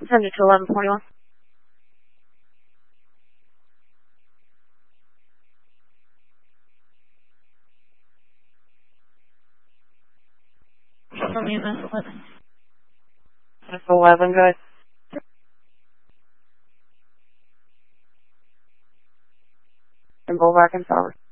Send it to 1141. That's 11, guys. And go back and forward.